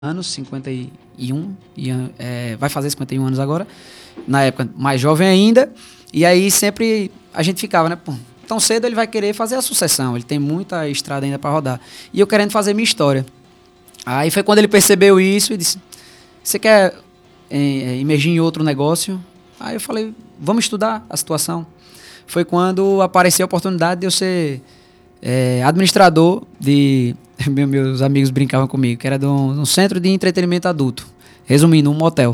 anos, 51, vai fazer 51 anos agora, na época mais jovem ainda, e aí sempre a gente ficava, né, pô, tão cedo ele vai querer fazer a sucessão, ele tem muita estrada ainda para rodar, e eu querendo fazer minha história. Aí foi quando ele percebeu isso e disse, você quer imergir em outro negócio? Aí eu falei, vamos estudar a situação. Foi quando apareceu a oportunidade de eu ser administrador de... Meus amigos brincavam comigo, que era de um centro de entretenimento adulto. Resumindo, um motel.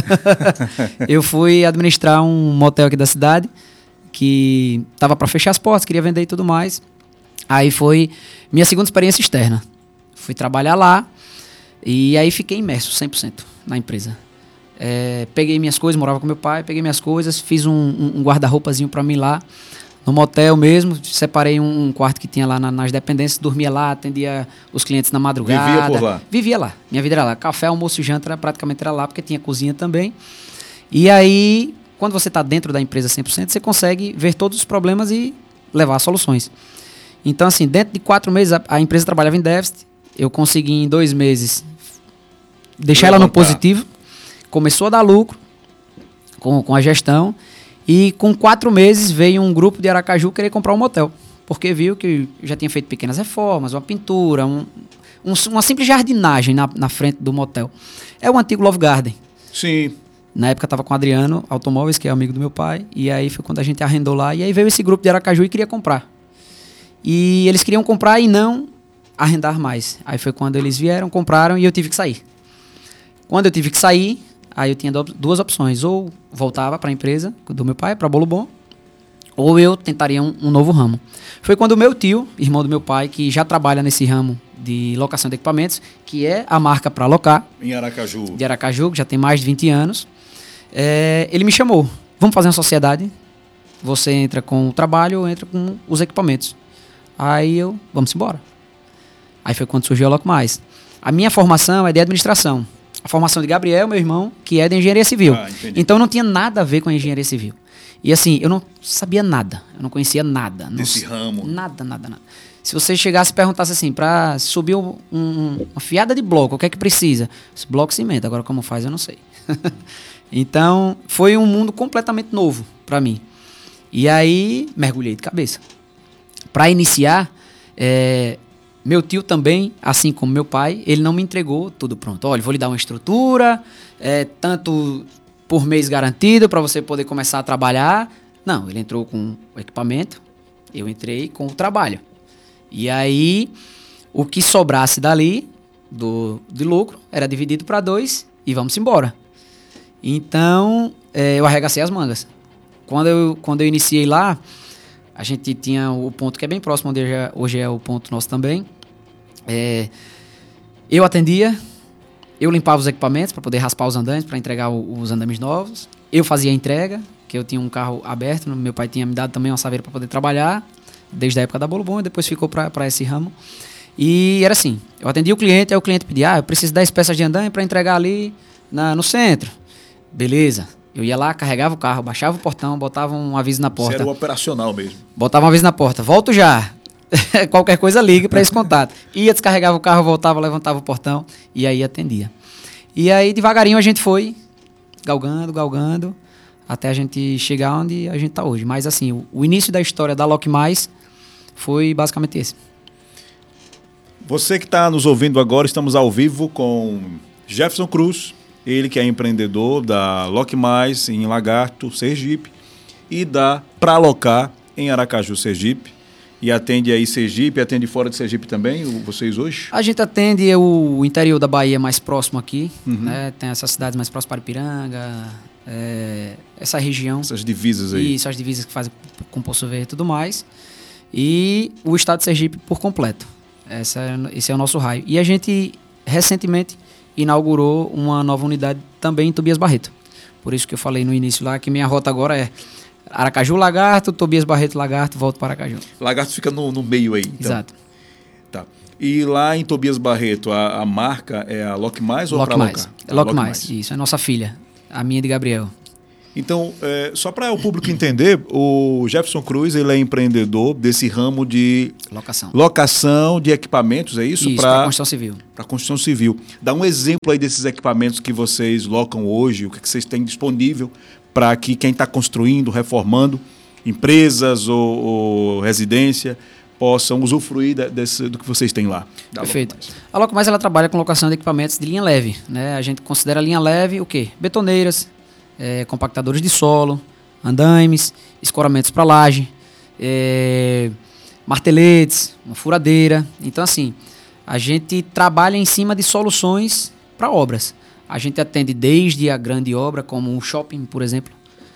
Eu fui administrar um motel aqui da cidade, que estava para fechar as portas, queria vender e tudo mais. Aí foi minha segunda experiência externa. Fui trabalhar lá e aí fiquei imerso 100% na empresa. Peguei minhas coisas, morava com meu pai, peguei minhas coisas, fiz um guarda-roupazinho para mim lá, no motel mesmo, separei um quarto que tinha lá nas dependências, dormia lá, atendia os clientes na madrugada. Vivia por lá? Vivia lá, minha vida era lá. Café, almoço e janta praticamente era lá, porque tinha cozinha também. E aí, quando você está dentro da empresa 100%, você consegue ver todos os problemas e levar soluções. Então, assim, dentro de 4 meses, a empresa trabalhava em déficit, eu consegui em 2 meses deixar ela no positivo, começou a dar lucro com a gestão. E com 4 meses veio um grupo de Aracaju querer comprar um motel. Porque viu que já tinha feito pequenas reformas, uma pintura, uma simples jardinagem na frente do motel. É o antigo Love Garden. Sim. Na época estava com o Adriano Automóveis, que é amigo do meu pai. E aí foi quando a gente arrendou lá. E aí veio esse grupo de Aracaju e queria comprar. E eles queriam comprar e não arrendar mais. Aí foi quando eles vieram, compraram e eu tive que sair. Quando eu tive que sair... Aí eu tinha 2 opções, ou voltava para a empresa do meu pai, para Bolo Bom, ou eu tentaria um novo ramo. Foi quando o meu tio, irmão do meu pai, que já trabalha nesse ramo de locação de equipamentos, que é a marca para locar. Em Aracaju. De Aracaju, que já tem mais de 20 anos. Ele me chamou, vamos fazer uma sociedade, você entra com o trabalho ou entra com os equipamentos. Aí vamos embora. Aí foi quando surgiu a Loco Mais. A minha formação é de administração. A formação de Gabriel, meu irmão, que é de engenharia civil. Então não tinha nada a ver com a engenharia civil. E assim, eu não sabia nada, eu não conhecia nada. Desse ramo. Nada. Se você chegasse e perguntasse assim, para subir uma fiada de bloco, o que é que precisa? Bloco cimento, agora como faz eu não sei. Então foi um mundo completamente novo para mim. E aí mergulhei de cabeça. Para iniciar, meu tio também, assim como meu pai, ele não me entregou tudo pronto. Olha, vou lhe dar uma estrutura, tanto por mês garantido para você poder começar a trabalhar. Não, ele entrou com o equipamento, eu entrei com o trabalho. E aí, o que sobrasse dali, de lucro, era dividido para 2 e vamos embora. Então, eu arregacei as mangas. Quando eu iniciei lá, a gente tinha o ponto que é bem próximo, onde hoje é o ponto nosso também. Eu atendia, eu limpava os equipamentos para poder raspar os andames, para entregar os andames novos. Eu fazia a entrega, que eu tinha um carro aberto, meu pai tinha me dado também uma saveira para poder trabalhar, desde a época da Bolo Bom, e depois ficou para esse ramo. E era assim, eu atendia o cliente, aí o cliente pedia, eu preciso de 10 peças de andame para entregar ali no centro. Beleza. Eu ia lá, carregava o carro, baixava o portão, botava um aviso na porta. Você era o operacional mesmo. Botava um aviso na porta, volto já. Qualquer coisa ligue para esse contato. Ia, descarregava o carro, voltava, levantava o portão e aí atendia. E aí devagarinho a gente foi galgando, até a gente chegar onde a gente está hoje. Mas assim, o início da história da Loco Mais foi basicamente esse. Você que está nos ouvindo agora, estamos ao vivo com Jefferson Cruz, ele que é empreendedor da Loco Mais em Lagarto, Sergipe, e da Pra Locar em Aracaju, Sergipe. E atende aí Sergipe, atende fora de Sergipe também, vocês hoje? A gente atende o interior da Bahia mais próximo aqui, né? Tem essas cidades mais próximas, Paripiranga, essa região. Essas divisas aí. Isso, as divisas que fazem com Poço Verde e tudo mais. E o estado de Sergipe por completo. Esse é o nosso raio. E a gente, recentemente, inaugurou uma nova unidade também em Tobias Barreto. Por isso que eu falei no início lá que minha rota agora é Aracaju, Lagarto, Tobias Barreto, Lagarto, volto para Aracaju. Lagarto fica no meio aí, então. Exato. Tá. E lá em Tobias Barreto, a marca é a Loco Mais ou a Pra Locar? Loco Mais, isso, é nossa filha, a minha de Gabriel. Então, só para o público entender, o Jefferson Cruz ele é empreendedor desse ramo de locação de equipamentos, é isso? Para construção civil. Para construção civil. Dá um exemplo aí desses equipamentos que vocês locam hoje, o que vocês têm disponível para que quem está construindo, reformando, empresas ou residência, possam usufruir do que vocês têm lá. Perfeito. A Locmais ela trabalha com locação de equipamentos de linha leve, né? A gente considera linha leve o quê? Betoneiras, compactadores de solo, andaimes, escoramentos para laje, marteletes, uma furadeira. Então, assim, a gente trabalha em cima de soluções para obras. A gente atende desde a grande obra, como um shopping, por exemplo,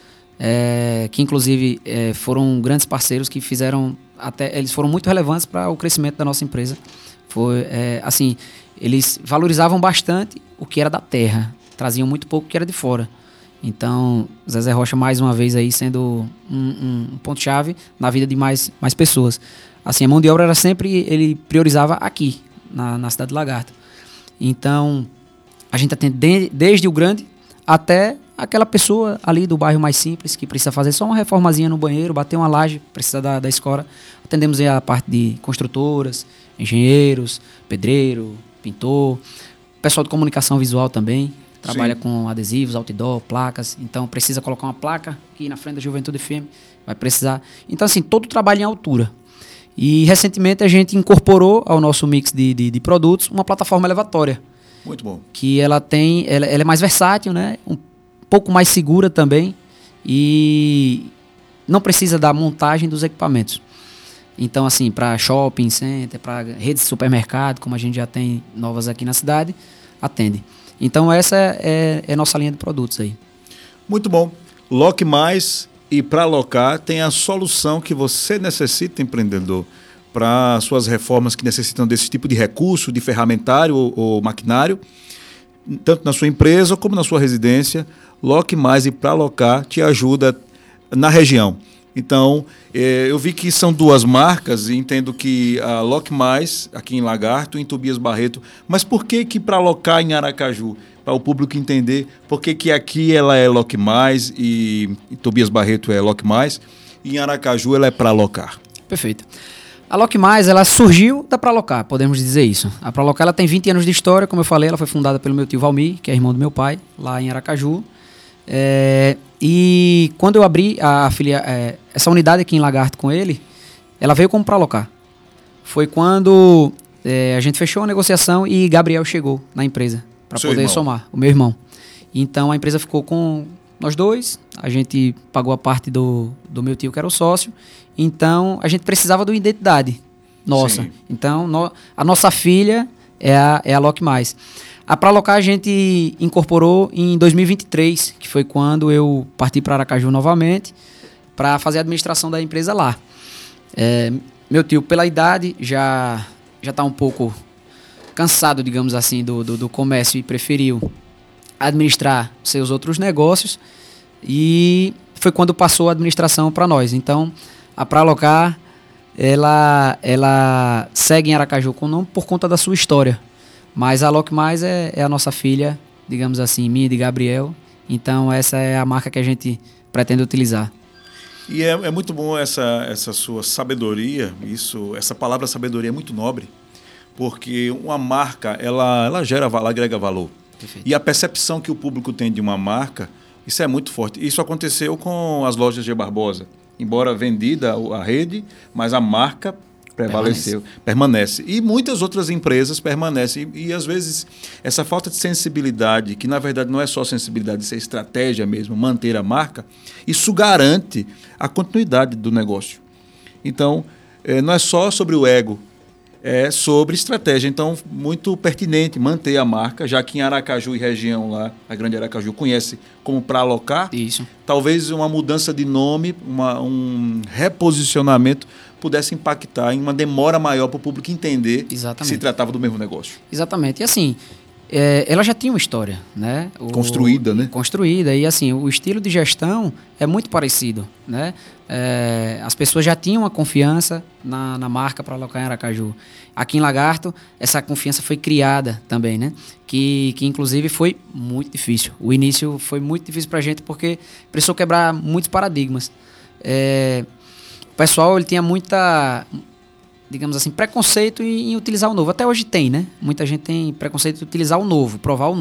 que inclusive foram grandes parceiros que fizeram, eles foram muito relevantes para o crescimento da nossa empresa. Assim, eles valorizavam bastante o que era da terra, traziam muito pouco o que era de fora. Então, Zezé Rocha, mais uma vez, aí sendo um ponto-chave na vida de mais pessoas. Assim, a mão de obra era sempre, ele priorizava aqui, na cidade de Lagarto. Então, a gente atende desde o grande até aquela pessoa ali do bairro mais simples, que precisa fazer só uma reformazinha no banheiro, bater uma laje, precisa da escora. Atendemos aí a parte de construtoras, engenheiros, pedreiro, pintor, pessoal de comunicação visual também. Trabalha com adesivos, outdoor, placas. Então, precisa colocar uma placa aqui na frente da Juventude FM. Vai precisar. Então, assim, todo o trabalho em altura. E, recentemente, a gente incorporou ao nosso mix de produtos uma plataforma elevatória. Muito bom. Que ela é mais versátil, né? Um pouco mais segura também. E não precisa da montagem dos equipamentos. Então, assim, para shopping center, para redes de supermercado, como a gente já tem novas aqui na cidade, atende. Então, essa é a nossa linha de produtos aí. Muito bom. Loque mais e para alocar tem a solução que você necessita, empreendedor, para suas reformas que necessitam desse tipo de recurso, de ferramentário ou maquinário, tanto na sua empresa como na sua residência. Loque mais e para alocar te ajuda na região. Então, eu vi que são duas marcas e entendo que a Loque Mais, aqui em Lagarto, e em Tobias Barreto. Mas por que para alocar em Aracaju? Para o público entender por que aqui ela é Loque Mais e Tobias Barreto é Loque Mais e em Aracaju ela é para alocar. Perfeito. A Loque Mais, ela surgiu da Pralocar, podemos dizer isso. A Pralocar ela tem 20 anos de história, como eu falei, ela foi fundada pelo meu tio Valmir, que é irmão do meu pai, lá em Aracaju. E quando eu abri essa unidade aqui em Lagarto com ele, ela veio como Pralocar. Foi quando a gente fechou a negociação e Gabriel chegou na empresa para poder somar, o meu irmão. Então a empresa ficou com nós dois, a gente pagou a parte do meu tio que era o sócio, então a gente precisava de uma identidade nossa. Sim. Então a nossa filha é a Loque Mais. A Pralocar a gente incorporou em 2023, que foi quando eu parti para Aracaju novamente para fazer a administração da empresa lá. Meu tio, pela idade, já está um pouco cansado, digamos assim, do comércio e preferiu administrar seus outros negócios e foi quando passou a administração para nós. Então, a Pralocar, ela segue em Aracaju com o nome por conta da sua história. Mas a Loque Mais é a nossa filha, digamos assim, minha e de Gabriel. Então, essa é a marca que a gente pretende utilizar. E é muito bom essa sua sabedoria, essa palavra sabedoria é muito nobre, porque uma marca, ela agrega valor. Perfeito. E a percepção que o público tem de uma marca, isso é muito forte. Isso aconteceu com as lojas G. Barbosa. Embora vendida a rede, mas a marca permanece. E muitas outras empresas permanecem. E às vezes, essa falta de sensibilidade, que na verdade não é só sensibilidade, isso é estratégia mesmo, manter a marca, isso garante a continuidade do negócio. Então, não é só sobre o ego, é sobre estratégia. Então, muito pertinente manter a marca, já que em Aracaju e região lá, a Grande Aracaju, conhece como Pralocar. Isso. Talvez uma mudança de nome, um reposicionamento pudesse impactar em uma demora maior para o público entender que se tratava do mesmo negócio. Exatamente. E assim, Ela já tinha uma história, né? Construída, né? Construída. E assim, o estilo de gestão é muito parecido, né? As pessoas já tinham uma confiança na marca para alocar em Aracaju. Aqui em Lagarto, essa confiança foi criada também, né? Que inclusive foi muito difícil. O início foi muito difícil para a gente porque precisou quebrar muitos paradigmas. O pessoal, ele tinha muita, digamos assim, preconceito em utilizar o novo. Até hoje tem, né? Muita gente tem preconceito de utilizar o novo, provar o novo.